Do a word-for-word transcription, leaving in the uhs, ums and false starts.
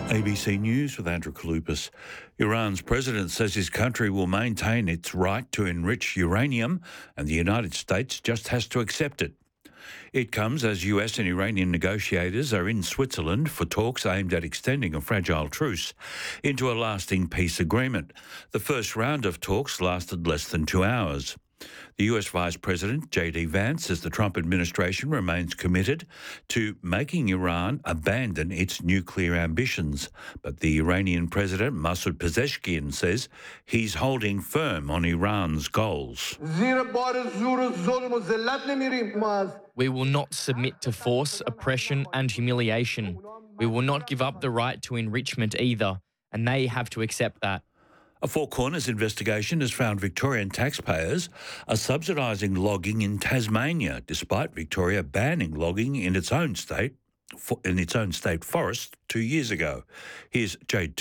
A B C News with Andrew Kalupas. Iran's president says his country will maintain its right to enrich uranium and the United States just has to accept it. It comes as U S and Iranian negotiators are in Switzerland for talks aimed at extending a fragile truce into a lasting peace agreement. The first round of talks lasted less than two hours. The U S Vice President, J D Vance, says the Trump administration remains committed to making Iran abandon its nuclear ambitions. But the Iranian President, Masoud Pezeshkian, says he's holding firm on Iran's goals. We will not submit to force, oppression and humiliation. We will not give up the right to enrichment either, and they have to accept that. A Four Corners investigation has found Victorian taxpayers are subsidising logging in Tasmania, despite Victoria banning logging in its own state, in its own state forest two years ago. Here's Jade